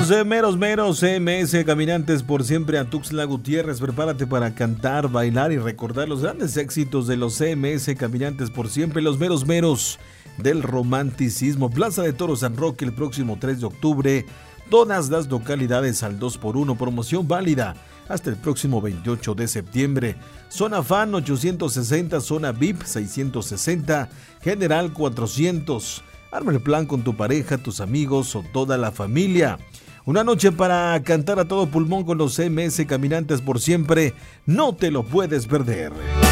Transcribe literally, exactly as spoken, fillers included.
Los eh, meros meros M S Caminantes por Siempre a Tuxtla Gutiérrez. Prepárate para cantar, bailar y recordar los grandes éxitos de los M S Caminantes por Siempre. Los meros meros del romanticismo. Plaza de Toros San Roque el próximo tres de octubre. Todas las localidades al dos por uno. Promoción válida hasta el próximo veintiocho de septiembre. Zona Fan ochocientos sesenta, Zona V I P seiscientos sesenta, General cuatrocientos. Arma el plan con tu pareja, tus amigos o toda la familia. Una noche para cantar a todo pulmón con los M S Caminantes por Siempre. No te lo puedes perder.